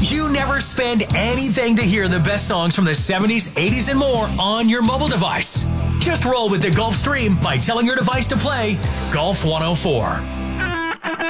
You never spend anything to hear the best songs from the 70s, 80s, and more on your mobile device. Just roll with the Gulf Stream by telling your device to play Golf 104.